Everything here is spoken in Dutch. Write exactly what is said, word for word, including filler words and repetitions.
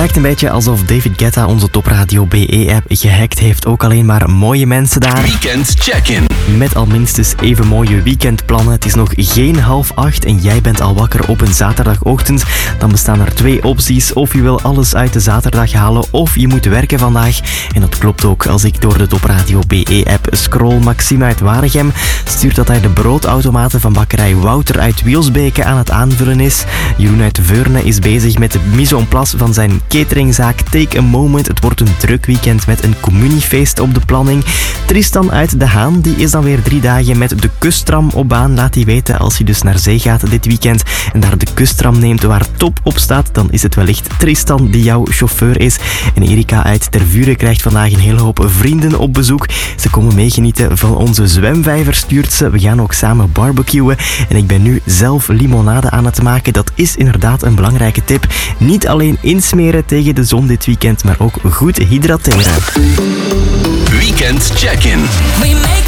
lijkt een beetje alsof David Guetta onze Topradio B E-app gehackt heeft. Ook alleen maar mooie mensen daar. Weekend Check-in. Met al minstens even mooie weekendplannen. Het is nog geen half acht en jij bent al wakker op een zaterdagochtend. Dan bestaan er twee opties. Of je wil alles uit de zaterdag halen, of je moet werken vandaag. En dat klopt ook. Als ik door de Topradio B E-app scroll, Maxime uit Waregem stuurt dat hij de broodautomaten van bakkerij Wouter uit Wielsbeke aan het aanvullen is. Jeroen uit Veurne is bezig met de mise en place van zijn cateringzaak Take a Moment. Het wordt een druk weekend met een communiefeest op de planning. Tristan uit De Haan, die is dan weer drie dagen met de kusttram op baan. Laat die weten als je dus naar zee gaat dit weekend en daar de kusttram neemt waar top op staat, dan is het wellicht Tristan die jouw chauffeur is. En Erika uit Tervuren krijgt vandaag een hele hoop vrienden op bezoek. Ze komen meegenieten van onze zwemvijver, stuurt ze. We gaan ook samen barbecuen. En ik ben nu zelf limonade aan het maken. Dat is inderdaad een belangrijke tip. Niet alleen insmeren tegen de zon dit weekend, maar ook goed hydrateren. Weekend Check-in.